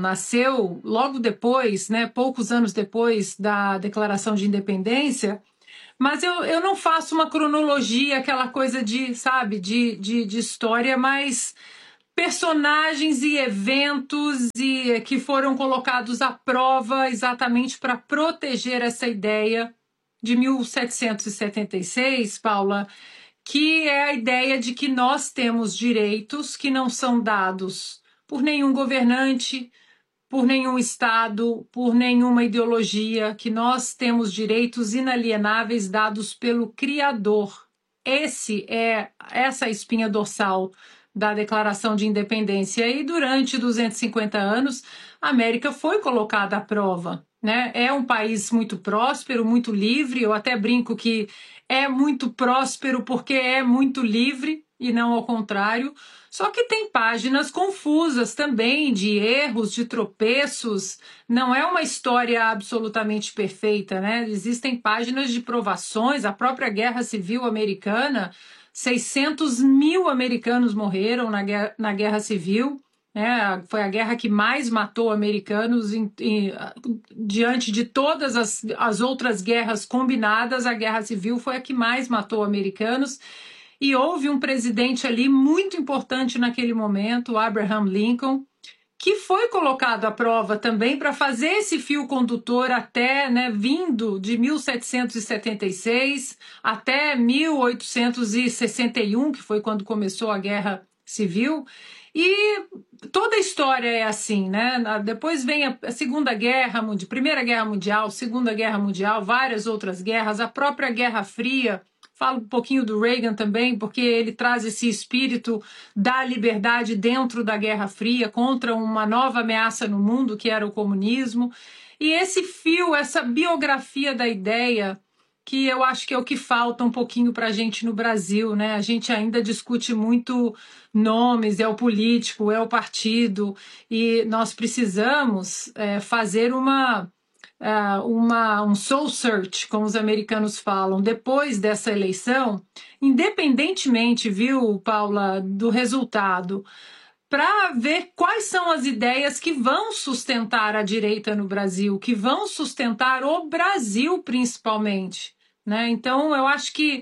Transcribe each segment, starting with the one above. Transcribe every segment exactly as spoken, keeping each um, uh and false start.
nasceu logo depois, né, poucos anos depois da Declaração de Independência, mas eu, eu não faço uma cronologia, aquela coisa de, sabe, de, de, de história, mas personagens e eventos e, que foram colocados à prova exatamente para proteger essa ideia de mil setecentos e setenta e seis, Paula, que é a ideia de que nós temos direitos que não são dados por nenhum governante, por nenhum Estado, por nenhuma ideologia, que nós temos direitos inalienáveis dados pelo Criador. Esse é essa é a espinha dorsal da Declaração de Independência. E durante duzentos e cinquenta anos, a América foi colocada à prova, né? É um país muito próspero, muito livre. Eu até brinco que é muito próspero porque é muito livre e não ao contrário. Só que tem páginas confusas também, de erros, de tropeços. Não é uma história absolutamente perfeita, né? Existem páginas de provações. A própria Guerra Civil Americana, seiscentos mil americanos morreram na guerra, na guerra Civil. Né? Foi a guerra que mais matou americanos em, em, diante de todas as, as outras guerras combinadas. A Guerra Civil foi a que mais matou americanos. E houve um presidente ali muito importante naquele momento, Abraham Lincoln, que foi colocado à prova também para fazer esse fio condutor até, né, vindo de mil setecentos e setenta e seis até mil oitocentos e sessenta e um, que foi quando começou a Guerra Civil. E toda a história é assim, né? Depois vem a Segunda Guerra Mundial, Primeira Guerra Mundial, Segunda Guerra Mundial, várias outras guerras, a própria Guerra Fria. Falo um pouquinho do Reagan também, porque ele traz esse espírito da liberdade dentro da Guerra Fria contra uma nova ameaça no mundo, que era o comunismo. E esse fio, essa biografia da ideia, que eu acho que é o que falta um pouquinho para a gente no Brasil, né? A gente ainda discute muito nomes, é o político, é o partido, e nós precisamos é, fazer uma... Uh, uma, um soul search, como os americanos falam, depois dessa eleição, independentemente, viu, Paula, do resultado, para ver quais são as ideias que vão sustentar a direita no Brasil, que vão sustentar o Brasil, principalmente. Né? Então, eu acho que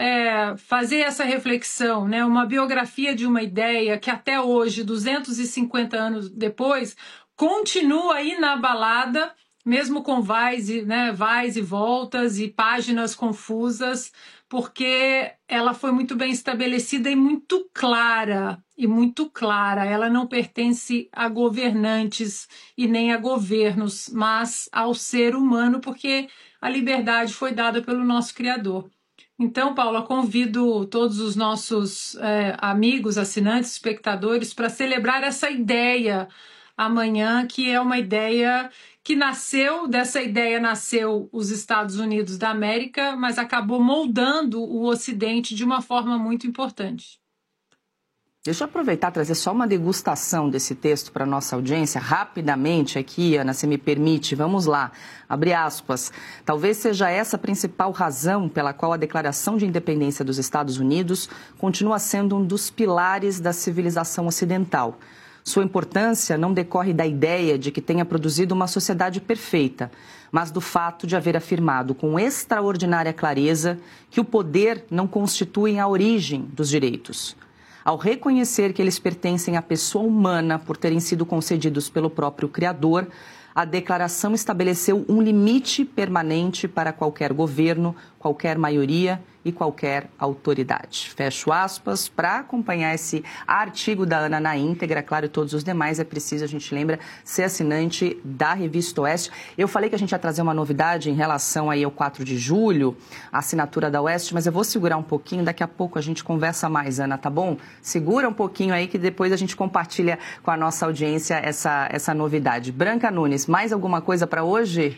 é, fazer essa reflexão, né, uma biografia de uma ideia que até hoje, duzentos e cinquenta anos depois, continua inabalada, mesmo com vais e, né, vais e voltas e páginas confusas, porque ela foi muito bem estabelecida e muito clara, e muito clara. Ela não pertence a governantes e nem a governos, mas ao ser humano, porque a liberdade foi dada pelo nosso Criador. Então, Paula, convido todos os nossos é, amigos, assinantes, espectadores, para celebrar essa ideia amanhã, que é uma ideia que nasceu, dessa ideia nasceu os Estados Unidos da América, mas acabou moldando o Ocidente de uma forma muito importante. Deixa eu aproveitar e trazer só uma degustação desse texto para a nossa audiência, rapidamente aqui, Ana, se me permite, vamos lá, abre aspas. Talvez seja essa a principal razão pela qual a Declaração de Independência dos Estados Unidos continua sendo um dos pilares da civilização ocidental. Sua importância não decorre da ideia de que tenha produzido uma sociedade perfeita, mas do fato de haver afirmado com extraordinária clareza que o poder não constitui a origem dos direitos. Ao reconhecer que eles pertencem à pessoa humana por terem sido concedidos pelo próprio Criador, a declaração estabeleceu um limite permanente para qualquer governo, qualquer maioria e qualquer autoridade. Fecho aspas. Para acompanhar esse artigo da Ana na íntegra, claro, e todos os demais, é preciso, a gente lembra, ser assinante da Revista Oeste. Eu falei que a gente ia trazer uma novidade em relação aí ao quatro de julho, a assinatura da Oeste, mas eu vou segurar um pouquinho, daqui a pouco a gente conversa mais, Ana, tá bom? Segura um pouquinho aí que depois a gente compartilha com a nossa audiência essa, essa novidade. Branca Nunes, mais alguma coisa para hoje?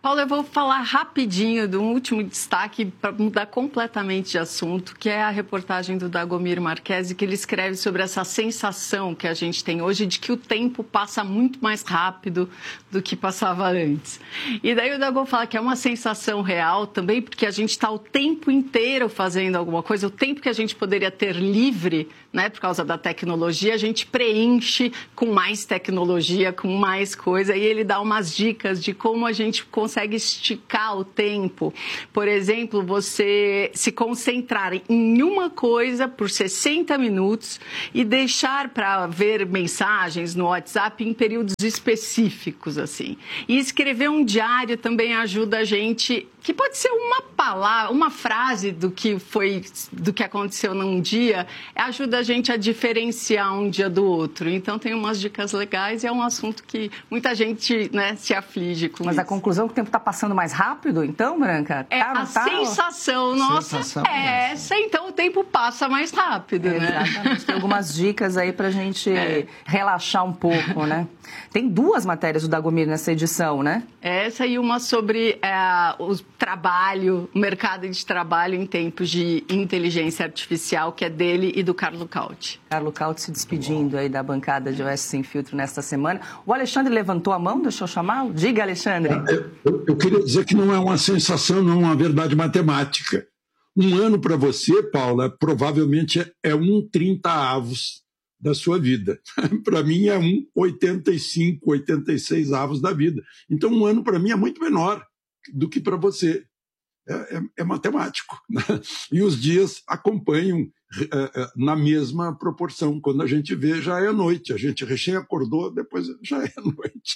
Paula, eu vou falar rapidinho de um último destaque para mudar completamente de assunto, que é a reportagem do Dagomir Marquesi, que ele escreve sobre essa sensação que a gente tem hoje de que o tempo passa muito mais rápido do que passava antes. E daí o Dago fala que é uma sensação real também, porque a gente está o tempo inteiro fazendo alguma coisa, o tempo que a gente poderia ter livre, né, por causa da tecnologia, a gente preenche com mais tecnologia, com mais coisa, e ele dá umas dicas de como a gente consegue consegue esticar o tempo. Por exemplo, você se concentrar em uma coisa por sessenta minutos e deixar para ver mensagens no WhatsApp em períodos específicos, assim. E escrever um diário também ajuda a gente, que pode ser uma palavra, uma frase do que foi, do que aconteceu num dia, ajuda a gente a diferenciar um dia do outro. Então tem umas dicas legais e é um assunto que muita gente, né, se aflige com Mas isso. a conclusão é que o tempo está passando mais rápido, então, Branca? É, tá, a tá? sensação nossa sensação é essa, então o tempo passa mais rápido, É, né? exatamente. Tem algumas dicas aí para a gente É. relaxar um pouco, né? Tem duas matérias do Dagomir nessa edição, né? Essa e uma sobre é, o trabalho, o mercado de trabalho em tempos de inteligência artificial, que é dele e do Carlo Cauti. Carlo Cauti se despedindo aí da bancada de Oeste Sem Filtro nesta semana. O Alexandre levantou a mão, deixa eu chamá-lo? Diga, Alexandre. Eu, eu queria dizer que não é uma sensação, não é uma verdade matemática. Um ano para você, Paula, provavelmente é um trinta avos da sua vida. Para mim é um oitenta e cinco, oitenta e seis avos da vida. Então um ano para mim é muito menor do que para você. É, é, é matemático, né? E os dias acompanham é, é, na mesma proporção. Quando a gente vê, já é noite. A gente recém acordou, depois já é noite.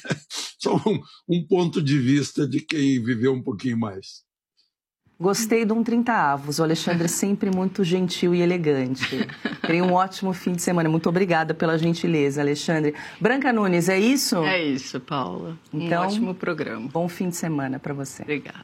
Só um, um ponto de vista de quem viveu um pouquinho mais. Gostei de um trinta avos. O Alexandre é sempre muito gentil e elegante. Tenha um ótimo fim de semana. Muito obrigada pela gentileza, Alexandre. Branca Nunes, é isso? É isso, Paula. Então, um ótimo programa. Bom fim de semana para você. Obrigada.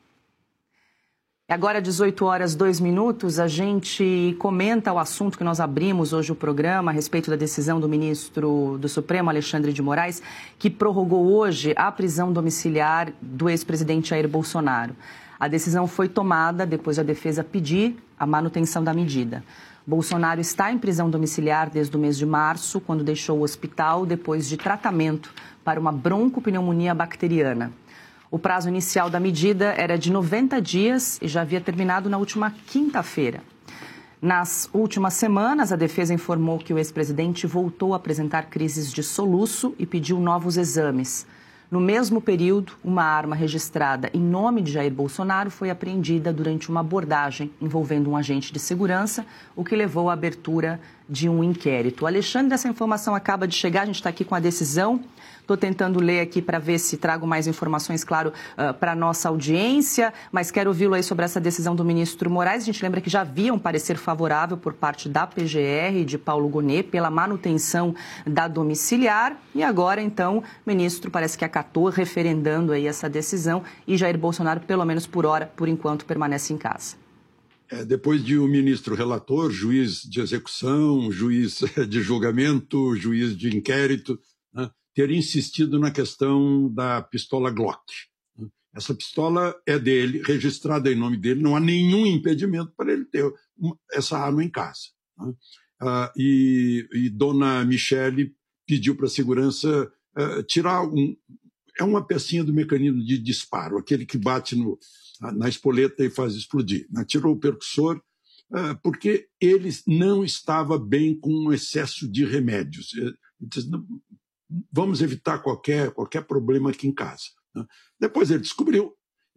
Agora, dezoito horas, dois minutos, a gente comenta o assunto que nós abrimos hoje o programa a respeito da decisão do ministro do Supremo, Alexandre de Moraes, que prorrogou hoje a prisão domiciliar do ex-presidente Jair Bolsonaro. A decisão foi tomada depois da defesa pedir a manutenção da medida. Bolsonaro está em prisão domiciliar desde o mês de março, quando deixou o hospital depois de tratamento para uma broncopneumonia bacteriana. O prazo inicial da medida era de noventa dias e já havia terminado na última quinta-feira. Nas últimas semanas, a defesa informou que o ex-presidente voltou a apresentar crises de soluço e pediu novos exames. No mesmo período, uma arma registrada em nome de Jair Bolsonaro foi apreendida durante uma abordagem envolvendo um agente de segurança, o que levou à abertura de um inquérito. Alexandre, essa informação acaba de chegar, a gente está aqui com a decisão. Estou tentando ler aqui para ver se trago mais informações, claro, uh, para a nossa audiência, mas quero ouvi-lo aí sobre essa decisão do ministro Moraes. A gente lembra que já havia um parecer favorável por parte da P G R, de Paulo Gonet, pela manutenção da domiciliar. E agora, então, o ministro parece que acatou, referendando aí essa decisão, e Jair Bolsonaro, pelo menos por hora, por enquanto, permanece em casa. É, depois de o ministro relator, juiz de execução, juiz de julgamento, juiz de inquérito, né, ter insistido na questão da pistola Glock. Essa pistola é dele, registrada em nome dele, não há nenhum impedimento para ele ter essa arma em casa. Né? Ah, e, e dona Michele pediu para a segurança uh, tirar um... É uma pecinha do mecanismo de disparo, aquele que bate no, na espoleta e faz explodir. Né? Tirou o percussor uh, porque ele não estava bem com um excesso de remédios. Ele disse, não, vamos evitar qualquer, qualquer problema aqui em casa. Né? Depois ele descobriu,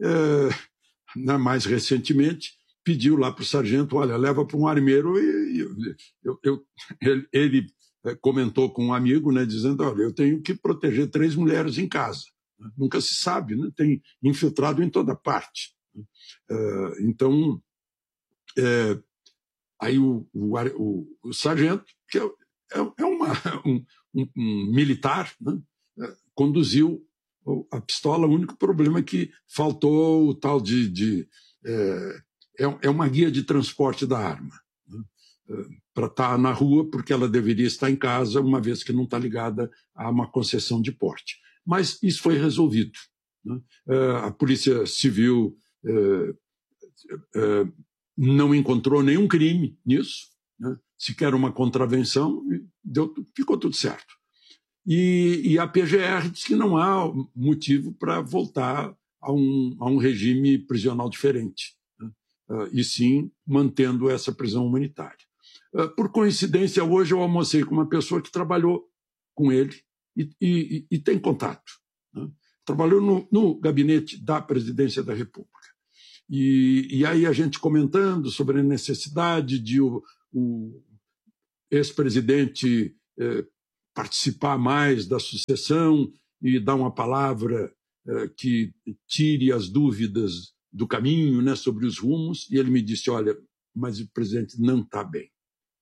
uh, mais recentemente, pediu lá para o sargento, olha, leva para um armeiro e, e eu, eu, ele, ele comentou com um amigo, né, dizendo, olha, eu tenho que proteger três mulheres em casa. Nunca se sabe, né? Tem infiltrado em toda parte. Uh, então, é, aí o, o, o, o sargento, que é, é uma, um, um, um militar, né, conduziu a pistola. O único problema é que faltou o tal de... de é, é uma guia de transporte da arma, né, para estar na rua, porque ela deveria estar em casa, uma vez que não está ligada a uma concessão de porte. Mas isso foi resolvido. né? A Polícia Civil eh, eh, não encontrou nenhum crime nisso, né? Sequer uma contravenção, e deu, ficou tudo certo. E, e a P G R diz que não há motivo para voltar a um, a um regime prisional diferente, né? uh, e sim mantendo essa prisão humanitária. Uh, por coincidência, hoje eu almocei com uma pessoa que trabalhou com ele e, e, e tem contato, né? Trabalhou no, no gabinete da Presidência da República. E, e aí a gente comentando sobre a necessidade de o, o ex-presidente eh, participar mais da sucessão e dar uma palavra eh, que tire as dúvidas do caminho, né, sobre os rumos, e ele me disse, olha, mas o presidente não está bem.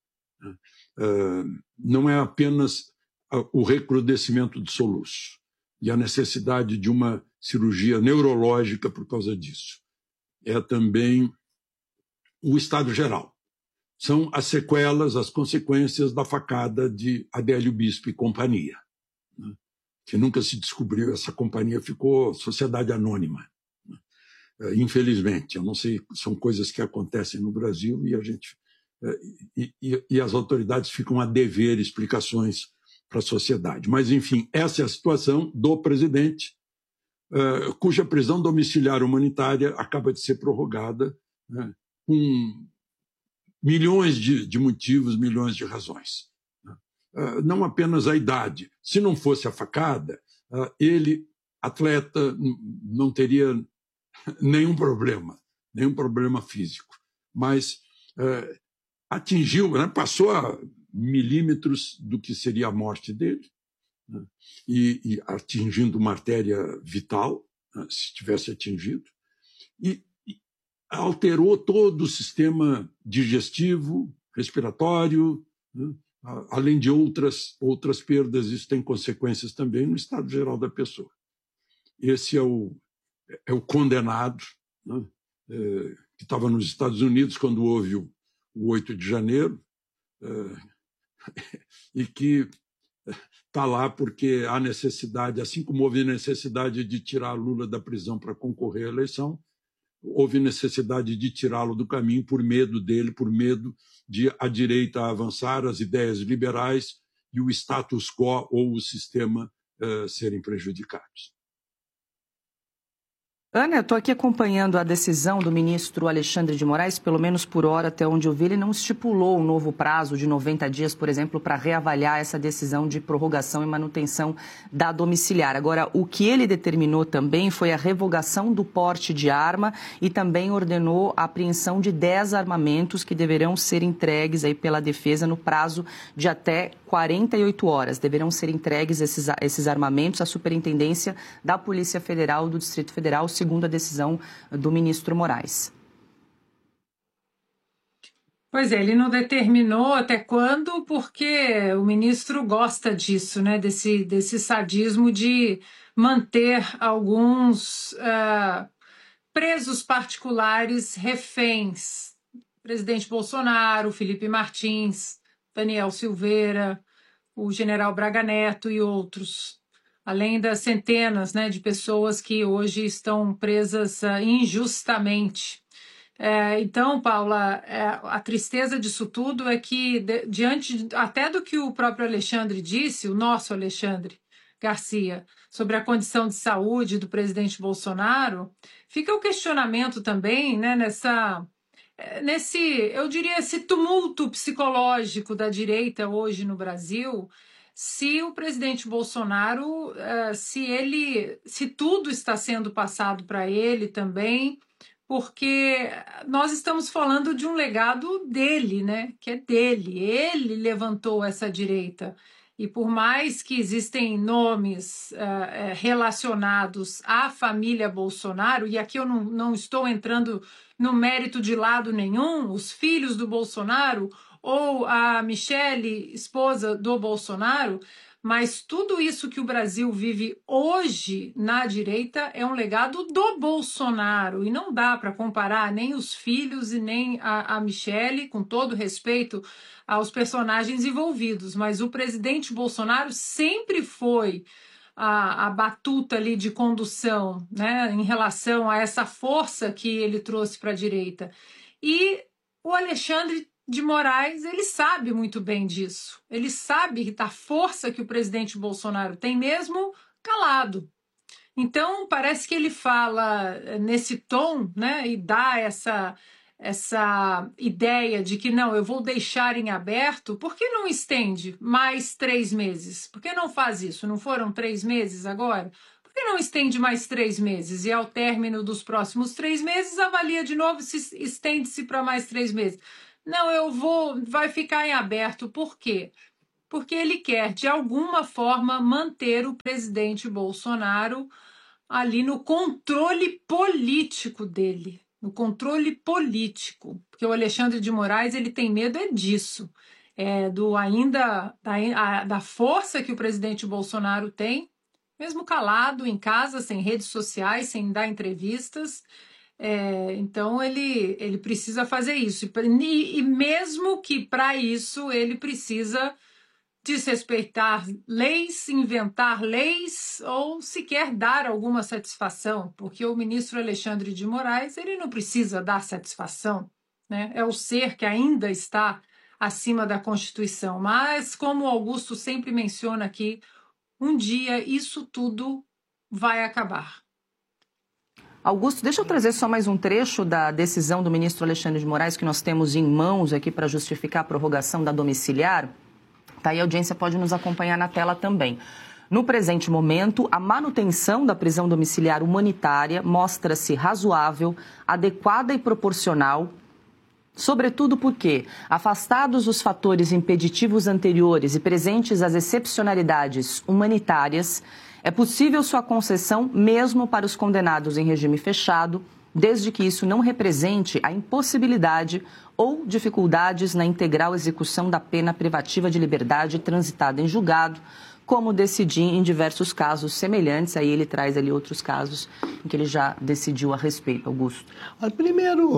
Uh, não é apenas o recrudescimento do soluço e a necessidade de uma cirurgia neurológica por causa disso. É também o estado geral. São as sequelas, as consequências da facada de Adélio Bispo e companhia, né? Que nunca se descobriu, essa companhia ficou sociedade anônima, né? Infelizmente, eu não sei, são coisas que acontecem no Brasil e a gente e, e, e as autoridades ficam a dever explicações para a sociedade. Mas, enfim, essa é a situação do presidente, uh, cuja prisão domiciliar humanitária acaba de ser prorrogada, né, com milhões de, de motivos, milhões de razões. Uh, não apenas a idade. Se não fosse a facada, uh, ele, atleta, não teria nenhum problema, nenhum problema físico. Mas uh, atingiu, né, passou a milímetros do que seria a morte dele, né, e, e atingindo uma artéria vital, né, se tivesse atingido, e, e alterou todo o sistema digestivo, respiratório, né, além de outras, outras perdas. Isso tem consequências também no estado geral da pessoa. Esse é o, é o condenado, né, é, que estava nos Estados Unidos quando houve o, o oito de janeiro, é, e que está lá porque há necessidade, assim como houve necessidade de tirar Lula da prisão para concorrer à eleição, houve necessidade de tirá-lo do caminho por medo dele, por medo de a direita avançar, as ideias liberais e o status quo ou o sistema uh, serem prejudicados. Ana, eu estou aqui acompanhando a decisão do ministro Alexandre de Moraes, pelo menos por hora, até onde eu vi, ele não estipulou um novo prazo de noventa dias, por exemplo, para reavaliar essa decisão de prorrogação e manutenção da domiciliar. Agora, o que ele determinou também foi a revogação do porte de arma e também ordenou a apreensão de dez armamentos que deverão ser entregues aí pela defesa no prazo de até quarenta e oito horas. Deverão ser entregues esses, esses armamentos à Superintendência da Polícia Federal do Distrito Federal, segundo a decisão do ministro Moraes. Pois é, ele não determinou até quando, porque o ministro gosta disso, né? Desse, desse sadismo de manter alguns uh, presos particulares reféns. Presidente Bolsonaro, Felipe Martins, Daniel Silveira, o general Braga Neto e outros. Além das centenas, né, de pessoas que hoje estão presas uh, injustamente. É, então, Paula, é, a tristeza disso tudo é que, de, diante de, até do que o próprio Alexandre disse, o nosso Alexandre Garcia, sobre a condição de saúde do presidente Bolsonaro, fica o questionamento também, né, nessa, nesse, eu diria, esse tumulto psicológico da direita hoje no Brasil, se o presidente Bolsonaro, se ele, se tudo está sendo passado para ele também, porque nós estamos falando de um legado dele, né? Que é dele. Ele levantou essa direita. E por mais que existem nomes uh, relacionados à família Bolsonaro, e aqui eu não, não estou entrando no mérito de lado nenhum, os filhos do Bolsonaro ou a Michele, esposa do Bolsonaro, mas tudo isso que o Brasil vive hoje na direita é um legado do Bolsonaro, e não dá para comparar nem os filhos e nem a, a Michele, com todo respeito aos personagens envolvidos, mas o presidente Bolsonaro sempre foi a, a batuta ali de condução, né, em relação a essa força que ele trouxe para a direita. E o Alexandre de Moraes, ele sabe muito bem disso. Ele sabe da força que o presidente Bolsonaro tem, mesmo calado. Então, parece que ele fala nesse tom, né, e dá essa, essa ideia de que, não, eu vou deixar em aberto. Por que não estende mais três meses? Por que não faz isso? Não foram três meses agora? Por que não estende mais três meses? E ao término dos próximos três meses, avalia de novo se estende-se para mais três meses. Não, eu vou, vai ficar em aberto. Por quê? Porque ele quer, de alguma forma, manter o presidente Bolsonaro ali no controle político dele, no controle político. Porque o Alexandre de Moraes, ele tem medo é disso, é do ainda da, da força que o presidente Bolsonaro tem, mesmo calado, em casa, sem redes sociais, sem dar entrevistas. É, então, ele, ele precisa fazer isso. E, e mesmo que, para isso, ele precisa desrespeitar leis, inventar leis ou sequer dar alguma satisfação, porque o ministro Alexandre de Moraes, ele não precisa dar satisfação, né? É o ser que ainda está acima da Constituição. Mas, como o Augusto sempre menciona aqui, um dia isso tudo vai acabar. Augusto, deixa eu trazer só mais um trecho da decisão do ministro Alexandre de Moraes que nós temos em mãos aqui para justificar a prorrogação da domiciliar. Tá, e a audiência pode nos acompanhar na tela também. No presente momento, a manutenção da prisão domiciliar humanitária mostra-se razoável, adequada e proporcional, sobretudo porque, afastados os fatores impeditivos anteriores e presentes as excepcionalidades humanitárias, é possível sua concessão mesmo para os condenados em regime fechado, desde que isso não represente a impossibilidade ou dificuldades na integral execução da pena privativa de liberdade transitada em julgado, como decidi em diversos casos semelhantes. Aí ele traz ali outros casos em que ele já decidiu a respeito. Augusto. Primeiro,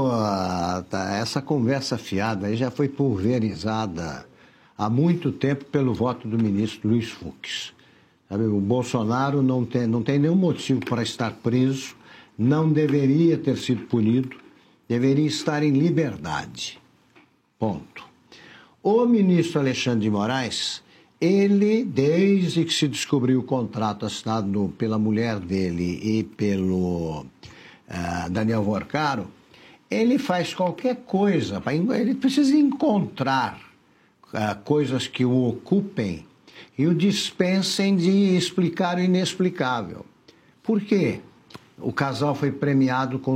essa conversa fiada aí já foi pulverizada há muito tempo pelo voto do ministro Luiz Fux. O Bolsonaro não tem, não tem nenhum motivo para estar preso, não deveria ter sido punido, deveria estar em liberdade. Ponto. O ministro Alexandre de Moraes, ele, desde que se descobriu o contrato assinado pela mulher dele e pelo uh, Daniel Vorcaro, ele faz qualquer coisa, ele precisa encontrar uh, coisas que o ocupem e o dispensem de explicar o inexplicável. Por quê? O casal foi premiado com,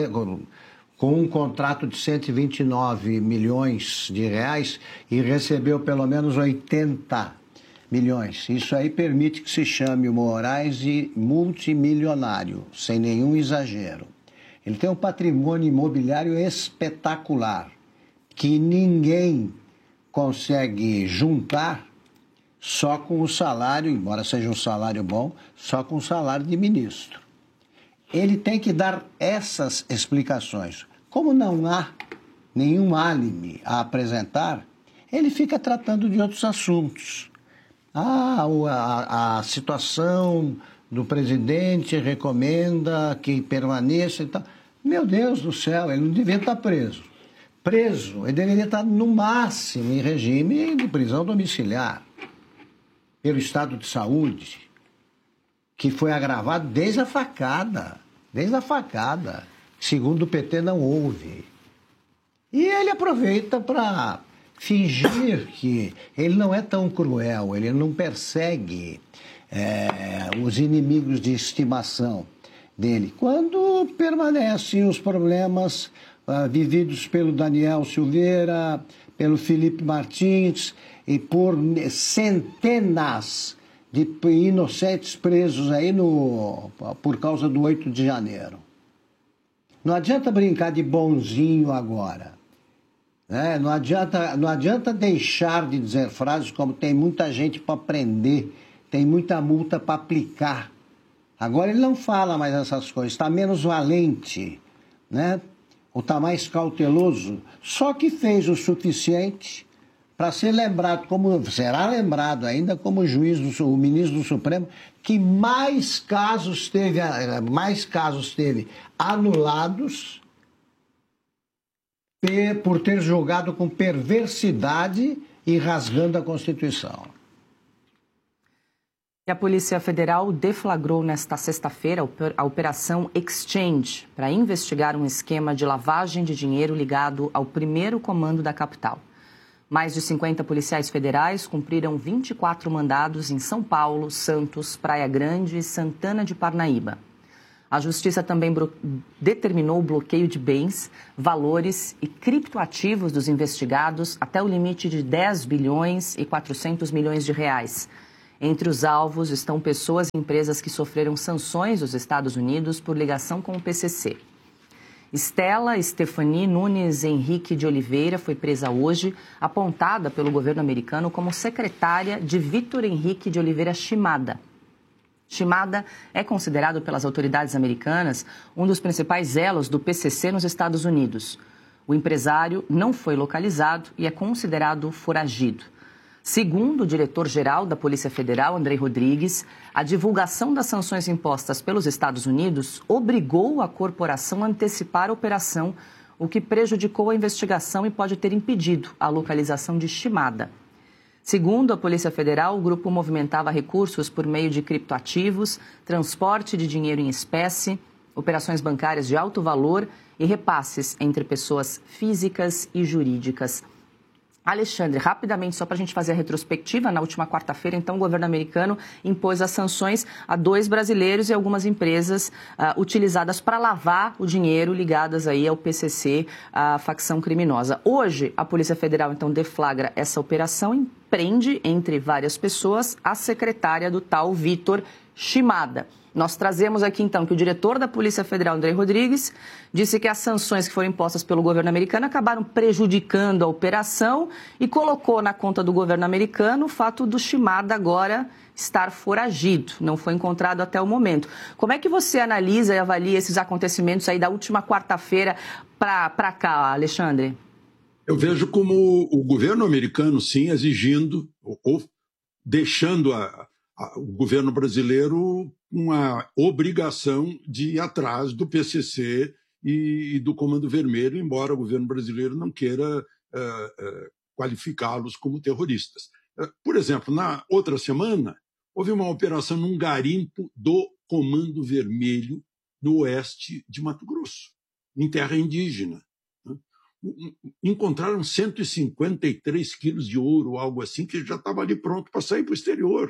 com um contrato de cento e vinte e nove milhões de reais e recebeu pelo menos oitenta milhões. Isso aí permite que se chame o Moraes de multimilionário, sem nenhum exagero. Ele tem um patrimônio imobiliário espetacular, que ninguém consegue juntar só com o salário, embora seja um salário bom, só com o salário de ministro. Ele tem que dar essas explicações. Como não há nenhum álibi a apresentar, ele fica tratando de outros assuntos. Ah, a, a situação do presidente recomenda que permaneça e tal. Meu Deus do céu, ele não devia estar preso. Preso, ele deveria estar no máximo em regime de prisão domiciliar, pelo estado de saúde, que foi agravado desde a facada, desde a facada. Segundo o P T, não houve. E ele aproveita para fingir que ele não é tão cruel, ele não persegue é, os inimigos de estimação dele. Quando permanecem os problemas uh, vividos pelo Daniel Silveira, pelo Felipe Martins e por centenas de inocentes presos aí no, por causa do oito de janeiro. Não adianta brincar de bonzinho agora. Né? Não adianta, não adianta deixar de dizer frases como tem muita gente para prender, tem muita multa para aplicar. Agora ele não fala mais essas coisas, está menos valente, né? Ou está mais cauteloso, só que fez o suficiente para ser lembrado, como será lembrado ainda como juiz, do, o ministro do Supremo, que mais casos teve, mais casos teve anulados por ter julgado com perversidade e rasgando a Constituição. E a Polícia Federal deflagrou nesta sexta-feira a Operação Exchange para investigar um esquema de lavagem de dinheiro ligado ao primeiro comando da capital. Mais de cinquenta policiais federais cumpriram vinte e quatro mandados em São Paulo, Santos, Praia Grande e Santana de Parnaíba. A Justiça também determinou o bloqueio de bens, valores e criptoativos dos investigados até o limite de dez bilhões e quatrocentos milhões de reais. Entre os alvos estão pessoas e empresas que sofreram sanções dos Estados Unidos por ligação com o P C C. Stella Stephanie Nunes Henrique de Oliveira foi presa hoje, apontada pelo governo americano como secretária de Vitor Henrique de Oliveira Shimada. Shimada é considerado pelas autoridades americanas um dos principais elos do P C C nos Estados Unidos. O empresário não foi localizado e é considerado foragido. Segundo o diretor-geral da Polícia Federal, Andrei Rodrigues, a divulgação das sanções impostas pelos Estados Unidos obrigou a corporação a antecipar a operação, o que prejudicou a investigação e pode ter impedido a localização de Shimada. Segundo a Polícia Federal, o grupo movimentava recursos por meio de criptoativos, transporte de dinheiro em espécie, operações bancárias de alto valor e repasses entre pessoas físicas e jurídicas. Alexandre, rapidamente, só para a gente fazer a retrospectiva, na última quarta-feira, então, o governo americano impôs as sanções a dois brasileiros e algumas empresas uh, utilizadas para lavar o dinheiro ligadas aí ao P C C, a facção criminosa. Hoje, a Polícia Federal, então, deflagra essa operação e prende, entre várias pessoas, a secretária do tal Vitor Shimada. Nós trazemos aqui, então, que o diretor da Polícia Federal, Andrei Rodrigues, disse que as sanções que foram impostas pelo governo americano acabaram prejudicando a operação e colocou na conta do governo americano o fato do Shimada agora estar foragido, não foi encontrado até o momento. Como é que você analisa e avalia esses acontecimentos aí da última quarta-feira para cá, Alexandre? Eu vejo como o governo americano, sim, exigindo ou deixando a, a, o governo brasileiro uma obrigação de ir atrás do P C C e, e do Comando Vermelho, embora o governo brasileiro não queira uh, uh, qualificá-los como terroristas. Uh, por exemplo, na outra semana, houve uma operação num garimpo do Comando Vermelho no oeste de Mato Grosso, em terra indígena. Né? Encontraram cento e cinquenta e três quilos de ouro, algo assim, que já estava ali pronto para sair para o exterior.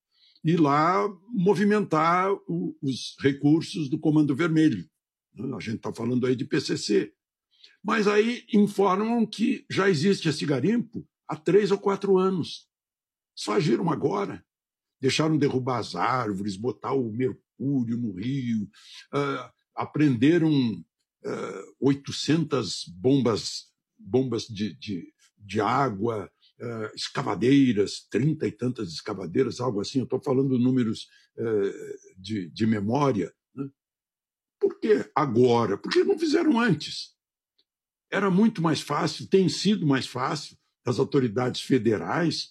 E lá movimentar o, os recursos do Comando Vermelho. A gente está falando aí de P C C. Mas aí informam que já existe esse garimpo há três ou quatro anos. Só agiram agora. Deixaram derrubar as árvores, botar o mercúrio no rio, uh, apreenderam uh, oitocentas bombas, bombas de, de, de água, Uh, escavadeiras, trinta e tantas escavadeiras, algo assim, eu estou falando números uh, de, de memória. Né? Por que agora? Por que não fizeram antes? Era muito mais fácil, tem sido mais fácil, das autoridades federais,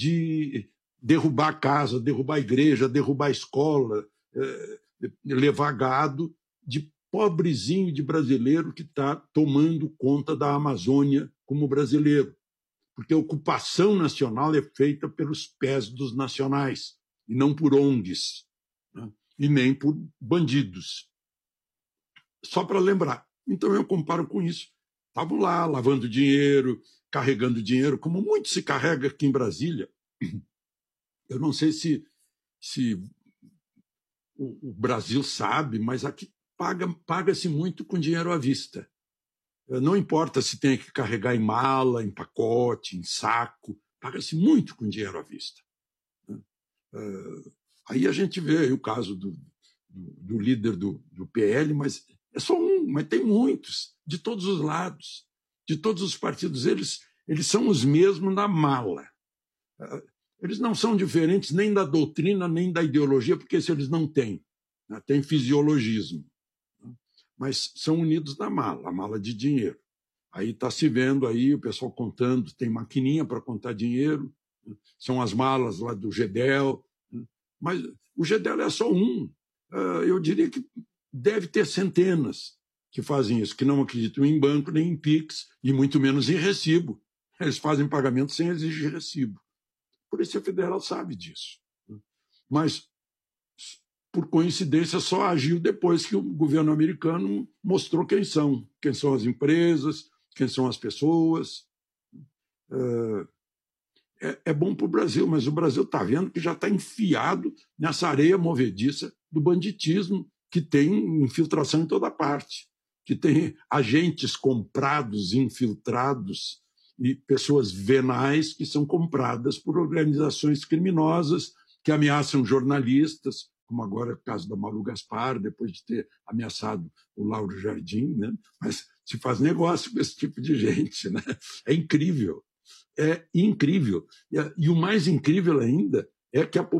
de derrubar casa, derrubar igreja, derrubar escola, uh, levar gado de pobrezinho de brasileiro que está tomando conta da Amazônia como brasileiro. Porque a ocupação nacional é feita pelos pés dos nacionais, e não por O N Gs, né? E nem por bandidos. Só para lembrar. Então eu comparo com isso. Estavam lá lavando dinheiro, carregando dinheiro, como muito se carrega aqui em Brasília. Eu não sei se, se o, o Brasil sabe, mas aqui paga, paga-se muito com dinheiro à vista. Não importa se tem que carregar em mala, em pacote, em saco, paga-se muito com dinheiro à vista. Aí a gente vê o caso do, do, do líder do, do P L, mas é só um, mas tem muitos, de todos os lados, de todos os partidos. Eles, eles são os mesmos na mala. Eles não são diferentes nem da doutrina, nem da ideologia, porque isso eles não têm. Tem fisiologismo. Mas são unidos na mala, a mala de dinheiro. Aí está se vendo aí o pessoal contando, tem maquininha para contar dinheiro, né? São as malas lá do Gedel, né? Mas o Gedel é só um. Uh, eu diria que deve ter centenas que fazem isso, que não acreditam em banco, nem em Pix, e muito menos em recibo. Eles fazem pagamento sem exigir recibo. A Polícia Federal sabe disso, né? Mas, por coincidência, só agiu depois que o governo americano mostrou quem são, quem são as empresas, quem são as pessoas. É, é bom para o Brasil, mas o Brasil está vendo que já está enfiado nessa areia movediça do banditismo, que tem infiltração em toda parte, que tem agentes comprados, infiltrados, e pessoas venais que são compradas por organizações criminosas que ameaçam jornalistas, como agora é o caso da Malu Gaspar, depois de ter ameaçado o Lauro Jardim, né? Mas se faz negócio com esse tipo de gente, né? É incrível, é incrível. E, e o mais incrível ainda é que a